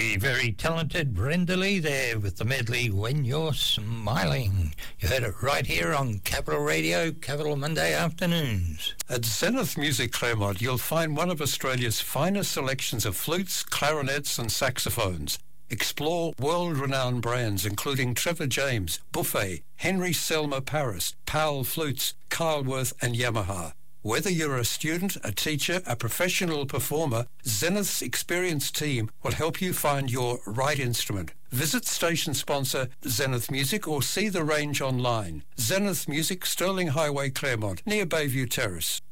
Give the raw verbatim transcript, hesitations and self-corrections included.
the very talented Brenda Lee there with the medley When You're Smiling. You heard it right here on Capital Radio, Capital Monday afternoons. At Zenith Music Claremont, you'll find one of Australia's finest selections of flutes, clarinets and saxophones. Explore world-renowned brands including Trevor James, Buffet, Henry Selmer Paris, Powell Flutes, Carlworth and Yamaha. Whether you're a student, a teacher, a professional performer, Zenith's experienced team will help you find your right instrument. Visit station sponsor Zenith Music or see the range online. Zenith Music, Sterling Highway, Claremont, near Bayview Terrace.